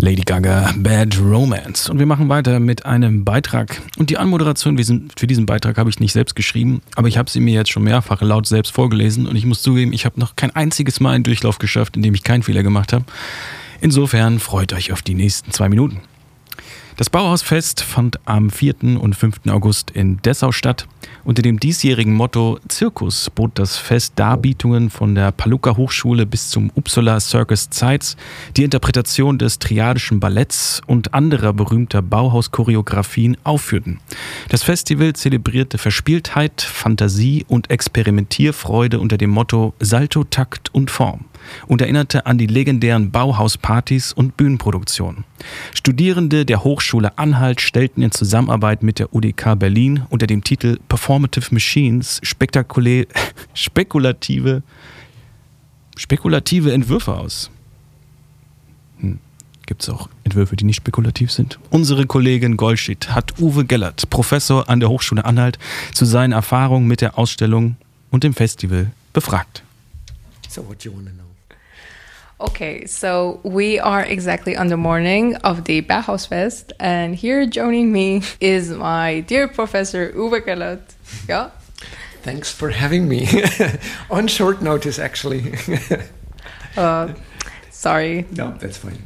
Lady Gaga, Bad Romance. Und wir machen weiter mit einem Beitrag. Und die Anmoderation für diesen Beitrag habe ich nicht selbst geschrieben, aber ich habe sie mir jetzt schon mehrfach laut selbst vorgelesen und ich muss zugeben, ich habe noch kein einziges Mal einen Durchlauf geschafft, in dem ich keinen Fehler gemacht habe. Insofern freut euch auf die nächsten 2 Minuten. Das Bauhausfest fand am 4. und 5. August in Dessau statt. Unter dem diesjährigen Motto Zirkus bot das Fest Darbietungen von der Palluca Hochschule bis zum Uppsala Circus Zeitz, die Interpretation des Triadischen Balletts und anderer berühmter Bauhaus-Choreografien aufführten. Das Festival zelebrierte Verspieltheit, Fantasie und Experimentierfreude unter dem Motto Salto, Takt und Form und erinnerte an die legendären Bauhauspartys und Bühnenproduktionen. Studierende der Hochschule Anhalt stellten in Zusammenarbeit mit der UDK Berlin unter dem Titel Performative Machines spekulative Entwürfe aus. Gibt es auch Entwürfe, die nicht spekulativ sind? Unsere Kollegin Golschied hat Uwe Gellert, Professor an der Hochschule Anhalt, zu seinen Erfahrungen mit der Ausstellung und dem Festival befragt. So what do you want to know? Okay, so we are exactly on the morning of the Bauhausfest, and here joining me is my dear Professor Uwe Gellert. Yeah? Thanks for having me. On short notice, actually. Sorry. No, that's fine.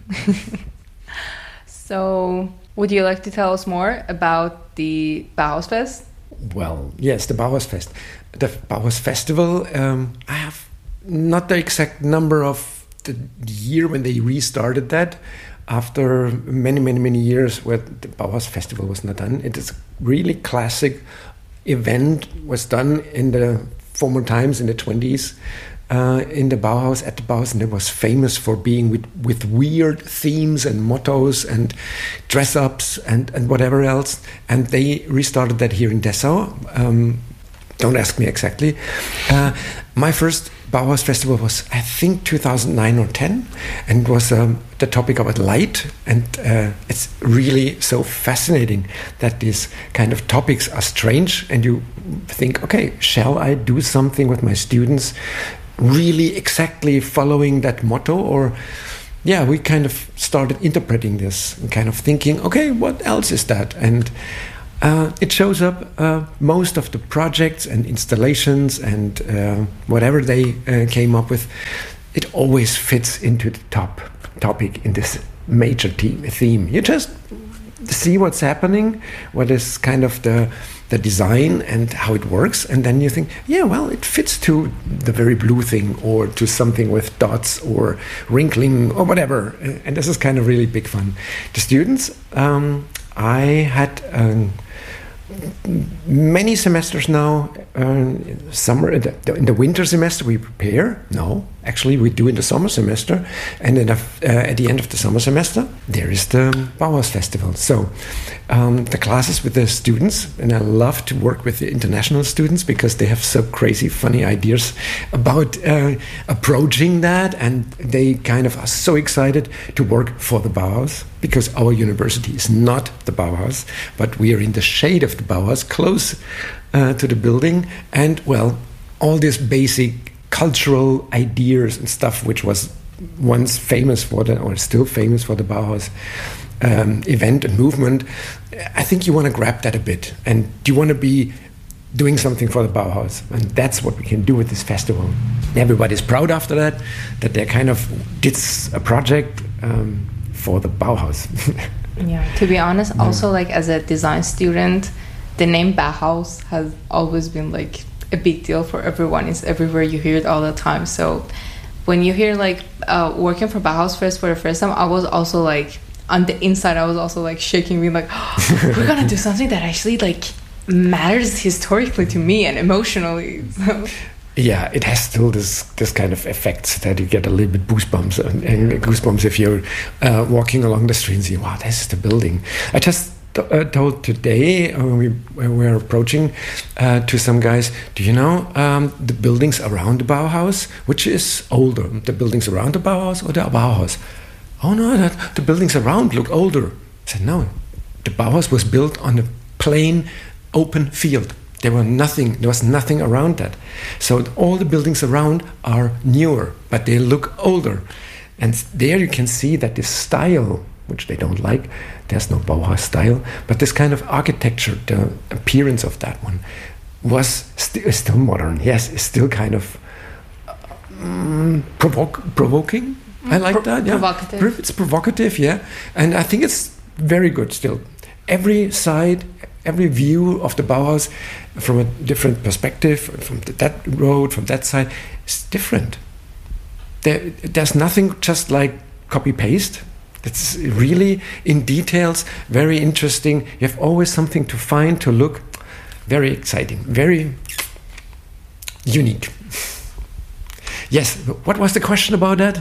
So, would you like to tell us more about the Bauhausfest? Well, yes, the Bauhausfest. The Bauhaus Festival, I have not the exact number of the year when they restarted that after many years where the Bauhaus Festival was not done. It is a really classic event, was done in the former times in the 20s in the Bauhaus, at the Bauhaus, and it was famous for being with weird themes and mottos and dress-ups and whatever else. And they restarted that here in Dessau. Don't ask me exactly. My first Bauhaus Festival was, I think, 2009 or 10, and it was the topic about light. And it's really so fascinating that these kind of topics are strange, and you think, okay, shall I do something with my students really exactly following that motto? Or, yeah, we kind of started interpreting this and kind of thinking, okay, what else is that? And it shows up most of the projects and installations and whatever they came up with. It always fits into the top topic in this major theme. You just see what's happening, what is kind of the design and how it works, and then you think, yeah, well, it fits to the very blue thing or to something with dots or wrinkling or whatever. And this is kind of really big fun. The students, I had many semesters now. Summer in the winter semester we prepare. No, actually we do in the summer semester, and then at the end of the summer semester there is the Bauhaus Festival. So the classes with the students, and I love to work with the international students because they have so crazy funny ideas about approaching that, and they kind of are so excited to work for the Bauhaus, because our university is not the Bauhaus, but we are in the shade of the Bauhaus, close to the building, and well, all these basic cultural ideas and stuff which was once famous for or still famous for the Bauhaus event and movement. I think you want to grab that a bit, and you want to be doing something for the Bauhaus, and that's what we can do with this festival. Everybody's proud after that they kind of did a project for the Bauhaus. Yeah, to be honest, also like as a design student, the name Bauhaus has always been like a big deal for everyone. It's everywhere, you hear it all the time. So when you hear like working for Bauhaus first for the first time, I was also like on the inside, I was also like shaking, being like, oh, we're gonna do something that actually like matters historically to me and emotionally. So. Yeah, it has still this kind of effects that you get a little bit goosebumps and goosebumps if you're walking along the street and see, wow, this is the building. I just told today when we were approaching to some guys, do you know the buildings around the Bauhaus, which is older, the buildings around the Bauhaus or the Bauhaus? Oh no, the buildings around look older. I said, no, the Bauhaus was built on a plain open field. There was nothing around that. So all the buildings around are newer, but they look older. And there you can see that the style which they don't like. There's no Bauhaus style, but this kind of architecture, the appearance of that one, was still modern. Yes, it's still kind of provoking. I like that. Yeah, provocative. It's provocative. Yeah, and I think it's very good still. Every side, every view of the Bauhaus from a different perspective, from that road, from that side, is different. There's nothing just like copy-paste. It's really in details, very interesting. You have always something to find, to look. Very exciting, very unique. Yes, what was the question about that?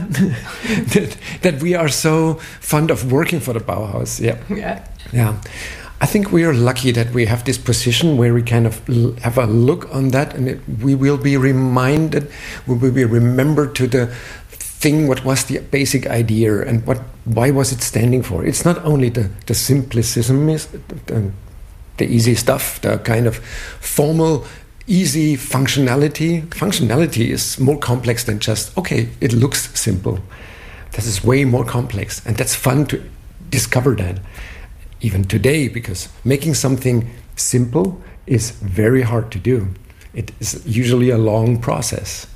that we are so fond of working for the Bauhaus. Yeah. I think we are lucky that we have this position where we kind of have a look on that, and we will be reminded, we will be remembered to the thing, what was the basic idea and why was it standing for. It's not only the simplicism, the easy stuff, the kind of formal, easy functionality. Functionality is more complex than just, okay, it looks simple. This is way more complex, and that's fun to discover that even today, because making something simple is very hard to do. It is usually a long process.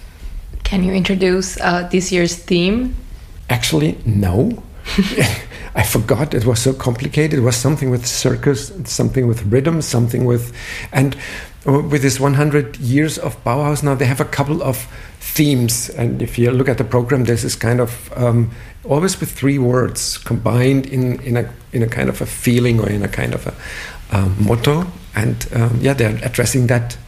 Can you introduce this year's theme? Actually, no. I forgot. It was so complicated. It was something with circus, something with rhythm, something with... And with this 100 years of Bauhaus now, they have a couple of themes. And if you look at the program, there's this kind of... always with 3 words combined in a kind of a feeling or in a kind of a motto. And they're addressing that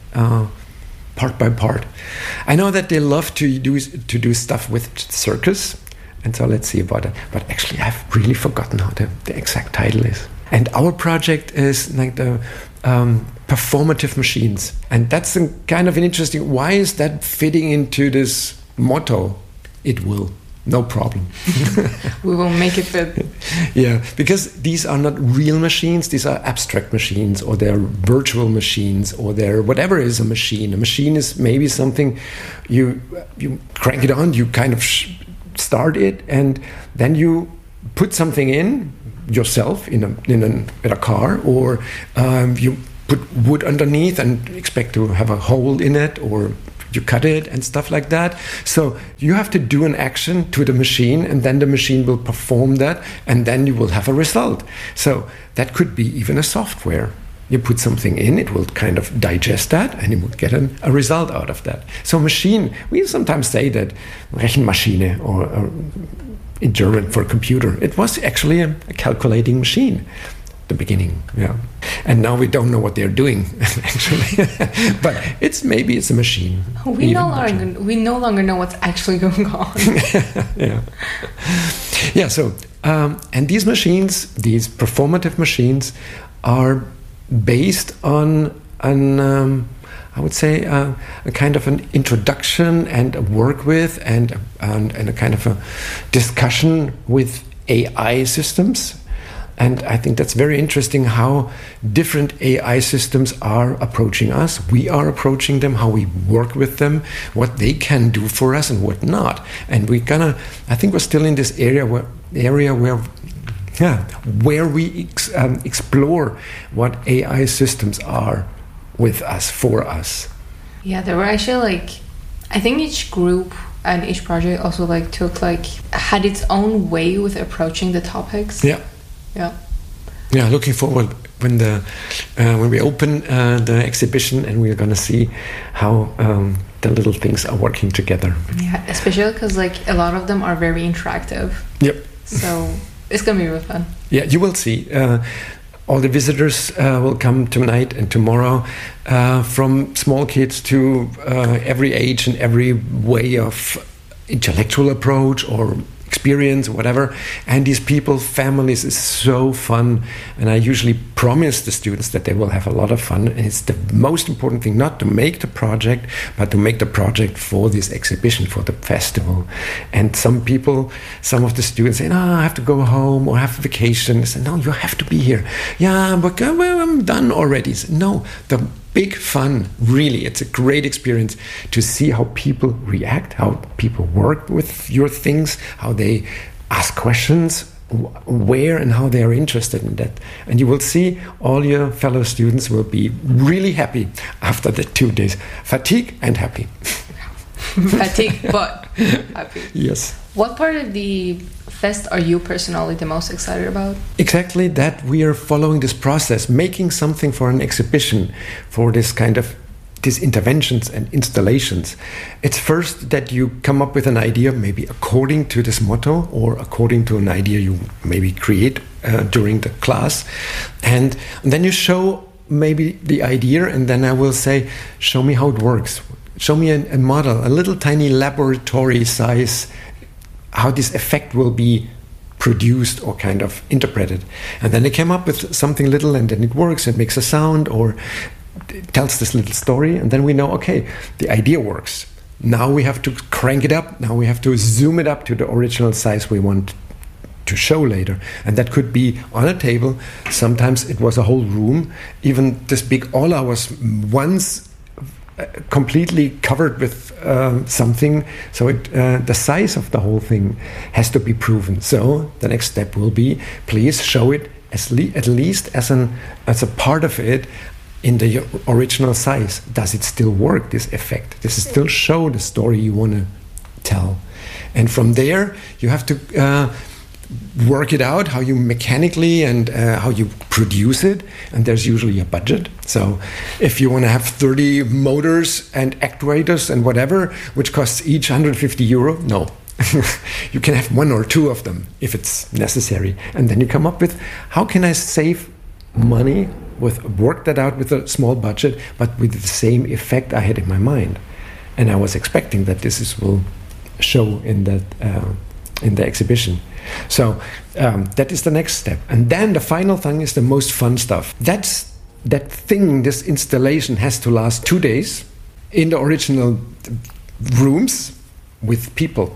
part by part. I know that they love to do stuff with circus. And so let's see about it. But actually, I've really forgotten how the exact title is. And our project is like the performative machines. And that's kind of an interesting... Why is that fitting into this motto? It will. No problem. We will make it fit. Yeah, because these are not real machines. These are abstract machines, or they're virtual machines, or they're whatever is a machine. A machine is maybe something you crank it on, you kind of... start it, and then you put something in yourself in a car, or you put wood underneath and expect to have a hole in it, or you cut it and stuff like that. So you have to do an action to the machine, and then the machine will perform that, and then you will have a result. So that could be even a software. You put something in, it will kind of digest that, and you will get a result out of that. So machine, we sometimes say that Rechenmaschine, or in German for computer, it was actually a calculating machine, the beginning, yeah. And now we don't know what they're doing, actually. But maybe it's a machine. We no longer know what's actually going on. Yeah, so, and these machines, these performative machines, are based on I would say a kind of an introduction and a work with and a kind of a discussion with AI systems. And I think that's very interesting how different AI systems are approaching us. We are approaching them, how we work with them, what they can do for us and what not. And I think we're still in this area where we explore what AI systems are with us, for us. Yeah, there were actually I think each group and each project also had its own way with approaching the topics. Yeah, looking forward when we open the exhibition, and we're gonna see how the little things are working together. Yeah, especially because a lot of them are very interactive. Yep. So it's gonna be really fun. Yeah, you will see. All the visitors will come tonight and tomorrow, from small kids to every age and every way of intellectual approach or experience, whatever. And these families is so fun. And I usually promise the students that they will have a lot of fun. And it's the most important thing, not to make the project, but to make the project for this exhibition, for the festival. And some of the students say, no, I have to go home or have vacation. I say, no, you have to be here. Yeah, but I'm done already. So, no, the big fun, really. It's a great experience to see how people react, how people work with your things, how they ask questions, where and how they are interested in that. And you will see all your fellow students will be really happy after the 2 days. Fatigue and happy. Fatigue, but happy. Yes. What part of the fest are you personally the most excited about? Exactly that we are following this process, making something for an exhibition, for this kind of these interventions and installations. It's first that you come up with an idea, maybe according to this motto or according to an idea you maybe create during the class. And then you show maybe the idea, and then I will say, show me how it works. Show me a model, a little tiny laboratory size, how this effect will be produced or kind of interpreted. And then they came up with something little, and then it works, it makes a sound or it tells this little story, and then we know, okay, the idea works. Now we have to crank it up. Now we have to zoom it up to the original size we want to show later. And that could be on a table. Sometimes it was a whole room. Even this big aula was once completely covered with something. So the size of the whole thing has to be proven. So the next step will be, please show it at least as a part of it in the original size. Does it still work, this effect? Does it still show the story you want to tell? And from there, you have to work it out, how you mechanically and how you produce it. And there's usually a budget. So if you want to have 30 motors and actuators and whatever, which costs each 150 euro, no. You can have 1 or 2 of them if it's necessary. And then you come up with, how can I save money, work that out with a small budget, but with the same effect I had in my mind. And I was expecting that this will show in the exhibition. So that is the next step. And then the final thing is the most fun stuff. That thing, this installation has to last 2 days in the original rooms with people.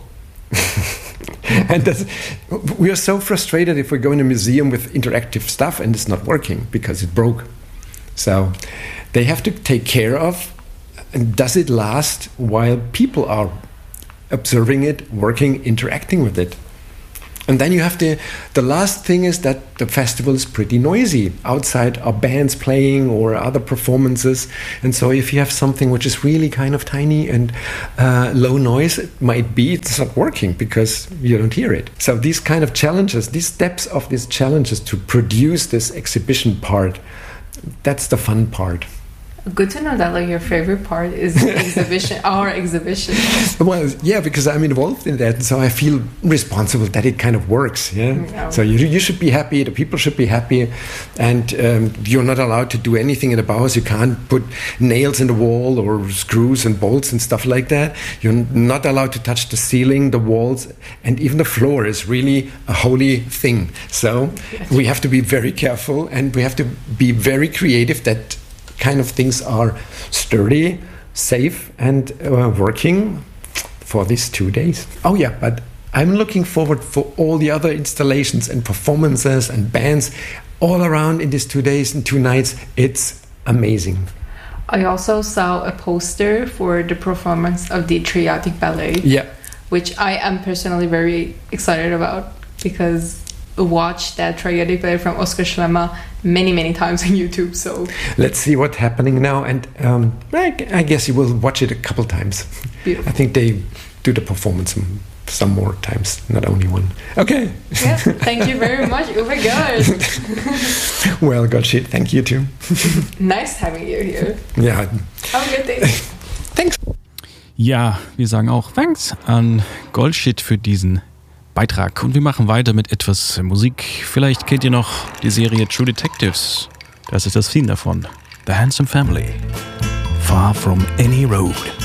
And we are so frustrated if we go in a museum with interactive stuff and it's not working because it broke. So they have to take care of, and does it last while people are observing it, working, interacting with it? And then you have the last thing is that the festival is pretty noisy. Outside are bands playing or other performances. And so if you have something which is really kind of tiny and low noise, it might be it's not working because you don't hear it. So these kind of challenges, these steps of these challenges to produce this exhibition part, that's the fun part. Good to know that like your favorite part is the exhibition, our exhibition. Well, yeah, because I'm involved in that, so I feel responsible that it kind of works. Yeah. So you should be happy. The people should be happy, and you're not allowed to do anything in the Bauhaus. You can't put nails in the wall or screws and bolts and stuff like that. You're not allowed to touch the ceiling, the walls, and even the floor is really a holy thing. So we have to be very careful, and we have to be very creative that kind of things are sturdy, safe, and working for these 2 days. Oh yeah, but I'm looking forward for all the other installations and performances and bands all around in these 2 days and 2 nights. It's amazing. I also saw a poster for the performance of the Triadic Ballet, which I am personally very excited about because watched that Triadic Ballet from Oskar Schlemmer many times on YouTube. So let's see what's happening now, and I guess you will watch it a couple times. Beautiful. I think they do the performance some more times, not only one. Okay. Yeah, thank you very much, Uwe Gerd. Well, Goldschmidt, thank you too. Nice having you here. Ja. Have a good day. Thanks. Ja, wir sagen auch Thanks an Goldschmidt für diesen Beitrag. Und wir machen weiter mit etwas Musik. Vielleicht kennt ihr noch die Serie True Detectives. Das ist das Theme davon. The Handsome Family. Far from any road.